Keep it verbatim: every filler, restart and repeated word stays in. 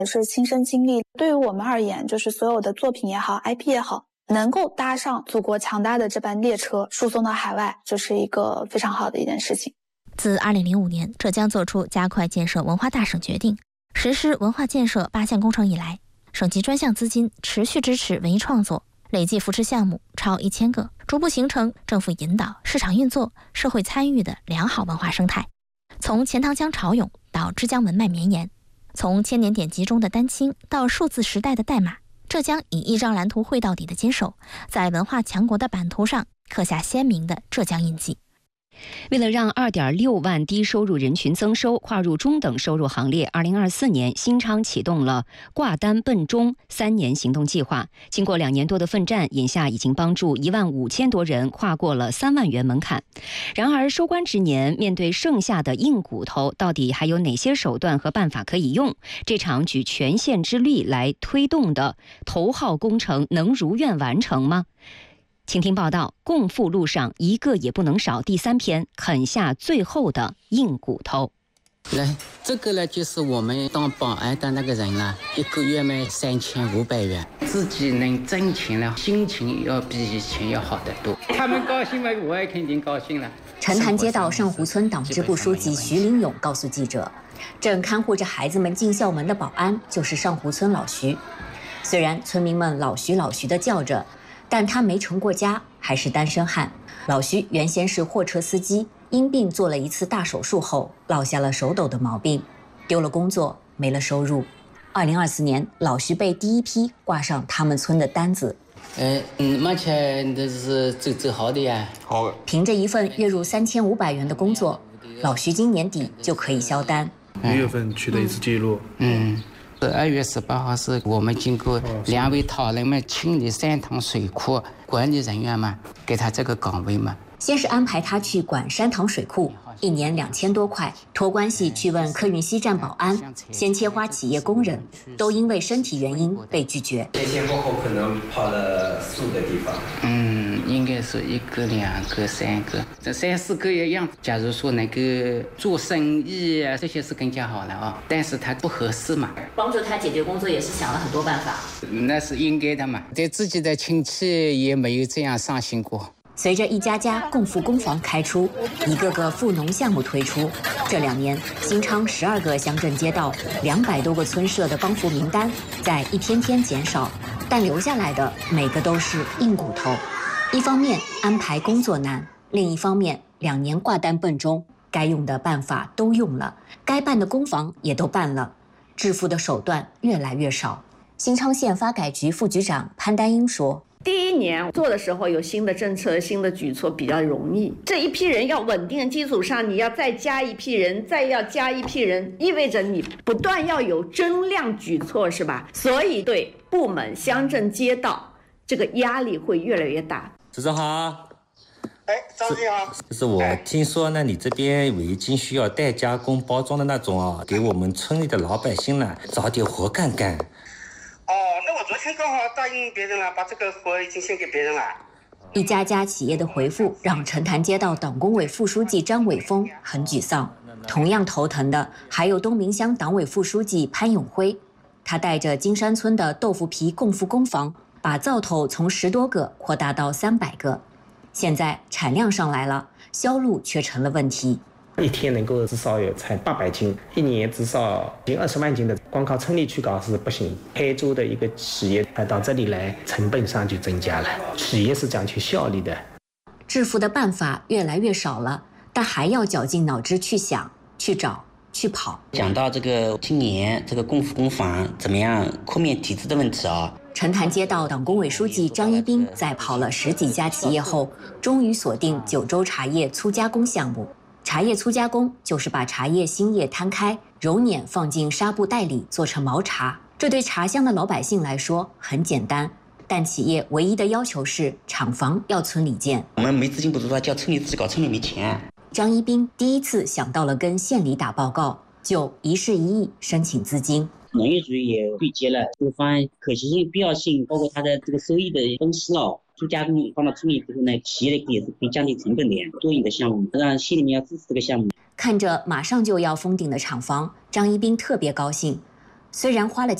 也是亲身经历。对于我们而言，就是所有的作品也好 I P 也好，能够搭上祖国强大的这班列车输送到海外，这是一个非常好的一件事情。 自二零零五年浙江做出加快建设文化大省决定，实施文化建设八项工程以来，省级专项资金持续支持文艺创作，累计扶持项目超一千个，逐步形成政府引导、市场运作、社会参与的良好文化生态。从钱塘江潮涌到枝江文脉绵延，从千年典籍中的丹青到数字时代的代码，浙江以一张蓝图绘到底的坚守，在文化强国的版图上刻下鲜明的浙江印记。 为了让 二点六万低收入人群增收，划入中等收入行列，二零二四年新昌启动了挂单奔中三年行动计划。经过两年多的奋战，眼下已经帮助一万五千多人跨过了三万元门槛。然而收官之年，面对剩下的硬骨头，到底还有哪些手段和办法可以用？这场举全县之力来推动的头号工程能如愿完成吗？请听报道，共富路上一个也不能少第三篇，啃下最后的硬骨头。 来，这个呢就是我们当保安的那个人了，一个月卖三千五百元，自己能挣钱了，心情要比以前要好得多。他们高兴嘛，我也肯定高兴了。 陈潭街道上湖村党支部书记徐林勇告诉记者，正看护着孩子们进校门的保安就是上湖村老徐。虽然村民们老徐老徐的叫着，但他没成过家，还是单身汉。老徐原先是货车司机，因病做了一次大手术后，落下了手抖的毛病，丢了工作，没了收入。二零二四年，老徐被第一批挂上他们村的单子。 呃，嗯，目前都是走走好的呀。 好的。 凭着一份月入三千五百元的工作，老徐今年底就可以销单。 一月份取得一次记录。 嗯。二月十八号是我们经过两位讨论嘛，清理三塘水库管理人员嘛，给他这个岗位嘛。 先是安排他去管山塘水库，一年两千多块，托关系去问客运西站保安，先切花企业工人，都因为身体原因被拒绝。 前前后后可能跑了四五个地方。 嗯，应该是一个、两个、三个，这三四个一样。假如说能够做生意啊，这些是更加好了啊，但是他不合适嘛。 帮助他解决工作也是想了很多办法。 那是应该的嘛，对自己的亲戚也没有这样伤心过。 随着一家家共富工房开出，一个个富农项目推出，这两年新昌十二个乡镇街道、两百多个村社的帮扶名单在一天天减少，但留下来的每个都是硬骨头。一方面安排工作难，另一方面两年挂单奔中，该用的办法都用了，该办的工房也都办了，致富的手段越来越少。新昌县发改局副局长潘丹英说， 第一年做的时候有新的政策、新的举措比较容易，这一批人要稳定的基础上，你要再加一批人，再要加一批人，意味着你不断要有增量举措，是吧？所以对部门、乡镇、街道这个压力会越来越大。 主持好。 哎，张局好。 就是我听说呢，你这边围巾需要代加工包装的那种啊，给我们村里的老百姓呢找点活干干。 哦，那我昨天刚好答应别人了，把这个活已经献给别人了。 一家家企业的回复让陈潭街道党工委副书记张伟峰很沮丧。同样头疼的还有东明乡党委副书记潘永辉，他带着金山村的豆腐皮共富工房，把灶头从十多个扩大到三百个。现在产量上来了，销路却成了问题。 一天能够至少有产八百斤，一年至少近二十万斤的，光靠村里去搞是不行。台州的一个企业到这里来，成本上就增加了。企业是讲求效率的， 致富的办法越来越少了，但还要绞尽脑汁去想、去找、去跑。 讲到这个今年这个共富工房怎么样扩面体制的问题啊。 陈潭街道党工委书记张一斌在跑了十几家企业后，终于锁定九州茶叶粗加工项目。茶叶粗加工就是把茶叶新叶摊开，揉捻放进纱布袋里做成毛茶。这对茶乡的老百姓来说很简单，但企业唯一的要求是厂房要村里建。 我们没资金补助的话，叫村里自己搞，村里没钱。 张一斌第一次想到了跟县里打报告，就一事一议申请资金。 农业局也对接了这个方案可行性、必要性，包括它的这个收益的分析了。粗加工放到村里之后呢，企业也是可以降低成本的，多赢的项目，让县里面要支持这个项目。 看着马上就要封顶的厂房，张一斌特别高兴。 虽然花了